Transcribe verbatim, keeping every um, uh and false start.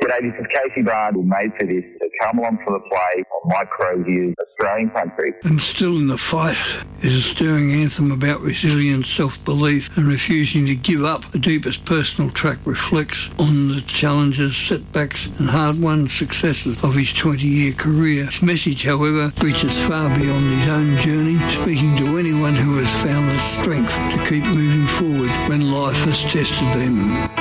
G'day, this is Casey Barnes, made for this to come along for the play on Mike Crozier's Australian Country. And Still in the Fight is a stirring anthem about resilience, self-belief and refusing to give up. The deepest personal track reflects on the challenges, setbacks and hard-won successes of his twenty-year career. Its message, however, reaches far beyond his own journey, speaking to anyone who has found the strength to keep moving forward when life has tested them.